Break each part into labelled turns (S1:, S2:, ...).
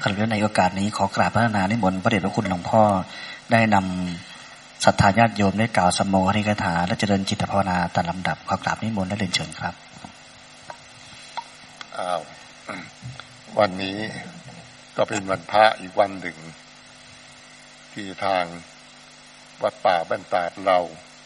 S1: และในโอกาสนี้ขอกราบพระนานิมนต์พระเดชพระคุณหลวงพ่อได้นำศรัทธาญาติโยมได้กล่าวสมโภชนิกถาและเจริญจิตภาวนาตามลำดับขอกราบนิมนต์และเรียนเชิญครับ
S2: วันนี้ก็เป็นวันพระอีกวันหนึ่งที่ทางวัดป่าบ้านตาดเรา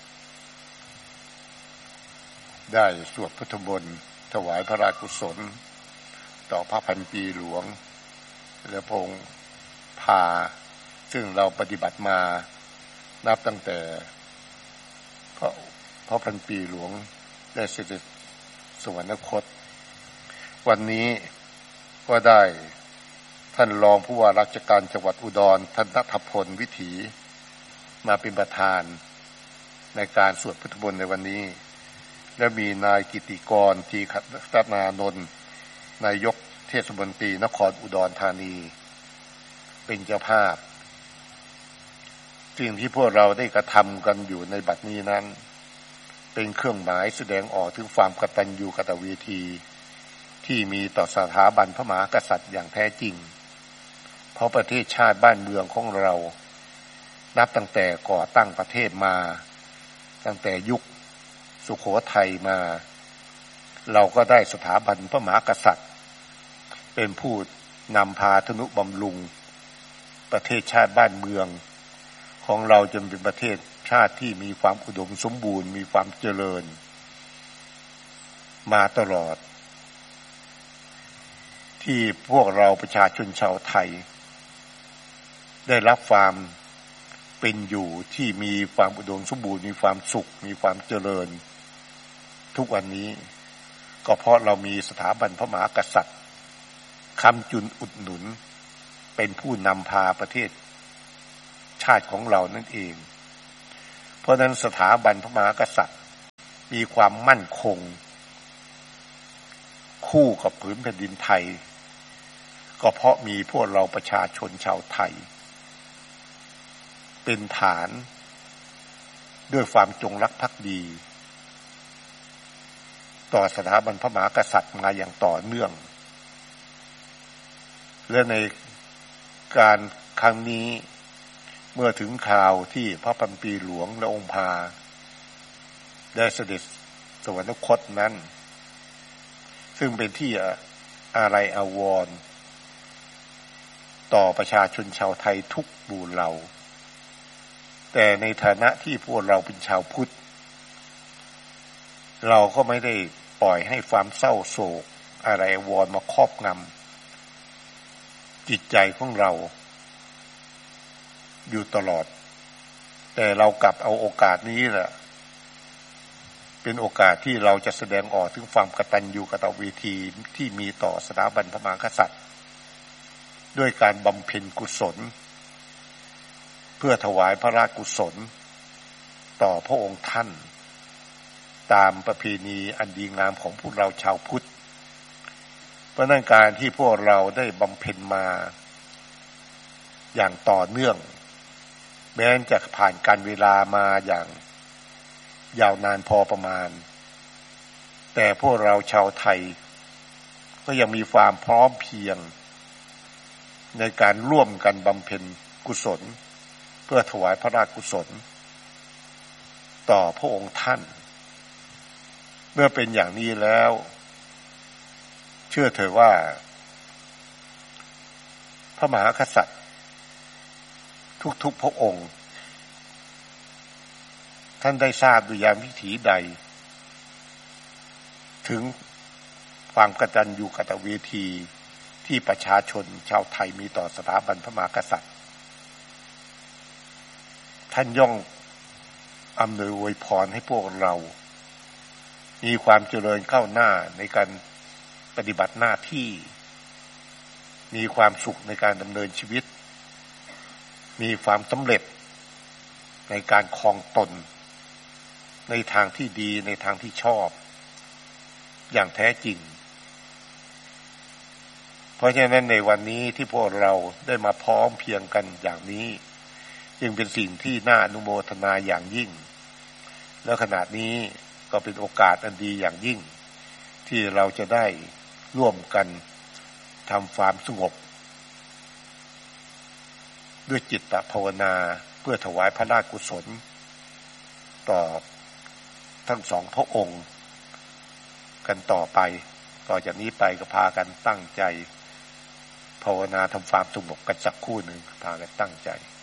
S2: ได้สวดพุทธมนต์ถวายพระราชกุศลต่อพระพันปีหลวงและพระองค์พาซึ่งเราปฏิบัติมานับตั้งแต่พระพันปีหลวงได้เสด็จสวรรคตวันนี้ก็ได้ท่านรองผู้ว่าราชการจังหวัดอุดรท่านณัฐพลวิถีมาเป็นประธานในการสวดพุทธมนต์ในวันนี้และมีนายกิติกรทีขัตนานนท์นายกเทศมนตรีนครอุดรธานีเป็นเจ้าภาพสิ่งที่พวกเราได้กระทำกันอยู่ในบัดนี้นั้นเป็นเครื่องหมายแสดงออกถึงความกตัญญูกตเวทีที่มีต่อสถาบันพระมหากษัตริย์อย่างแท้จริงเพราะประเทศชาติบ้านเมืองของเรานับตั้งแต่ก่อตั้งประเทศมาตั้งแต่ยุคสุโขทัยมาเราก็ได้สถาบันพระมหากษัตริย์เป็นผู้นำพาทนุบำรุงประเทศชาติบ้านเมืองของเราจนเป็นประเทศชาติที่มีความอุดมสมบูรณ์มีความเจริญมาตลอดที่พวกเราประชาชนชาวไทยได้รับความเป็นอยู่ที่มีความอุดมสมบูรณ์มีความสุขมีความเจริญทุกวันนี้ก็เพราะเรามีสถาบันพระมหากษัตริย์ค้ำจุนอุดหนุนเป็นผู้นำพาประเทศชาติของเรานั่นเองเพราะนั้นสถาบันพระมหากษัตริย์มีความมั่นคงคู่กับผืนแผ่นดินไทยก็เพราะมีพวกเราประชาชนชาวไทยเป็นฐานด้วยความจงรักภักดีต่อสถาบันพระมหากษัตริย์มาอย่างต่อเนื่องและในการครั้งนี้เมื่อถึงคราวที่พระพันปีหลวงและองค์พาได้เสด็จสวรรคตนั้นซึ่งเป็นที่อาลัยอาวรณ์ต่อประชาชนชาวไทยทุกหมู่เหล่าแต่ในฐานะที่พวกเราเป็นชาวพุทธเราก็ไม่ได้ปล่อยให้ความเศร้าโศกอาลัยอาวรณ์มาครอบงำจิตใจของเราอยู่ตลอดแต่เรากลับเอาโอกาสนี้แหละเป็นโอกาสที่เราจะแสดงออกถึงความกตัญญูกตเวทีที่มีต่อสถาบันพระมหากษัตริย์ด้วยการบำเพ็ญกุศลเพื่อถวายพระราชกุศลต่อพระองค์ท่านตามประเพณีอันดีงามของพวกเราชาวพุทธเพราะนั้นการที่พวกเราได้บำเพ็ญมาอย่างต่อเนื่องแม้จะผ่านการเวลามาอย่างยาวนานพอประมาณแต่พวกเราชาวไทยก็ยังมีความพร้อมเพรียงในการร่วมกันบำเพ็ญกุศลเพื่อถวายพระราชกุศลต่อพระองค์ท่านเมื่อเป็นอย่างนี้แล้วเชื่อเถอะว่าพระมหากษัตริย์ทุกๆพระองค์ท่านได้ทราบด้วยยามวิถีใดถึงความกตัญญูกตเวทีที่ประชาชนชาวไทยมีต่อสถาบันพระมหากษัตริย์ท่านย่อมอำนวยอวยพรให้พวกเรามีความเจริญก้าวหน้าในการปฏิบัติหน้าที่มีความสุขในการดำเนินชีวิตมีความสำเร็จในการครองตนในทางที่ดีในทางที่ชอบอย่างแท้จริงเพราะฉะนั้นในวันนี้ที่พวกเราได้มาพร้อมเพียงกันอย่างนี้จึงเป็นสิ่งที่น่าอนุโมทนาอย่างยิ่งและขณะนี้ก็เป็นโอกาสอันดีอย่างยิ่งที่เราจะได้ร่วมกันทำความสงบด้วยจิตตภาวนาเพื่อถวายพระราชกุศลต่อทั้งสองพระองค์กันต่อไปต่อจากนี้ไปก็พากันตั้งใจภาวนาทำความสงบกันสักครู่หนึ่งพากันตั้งใจ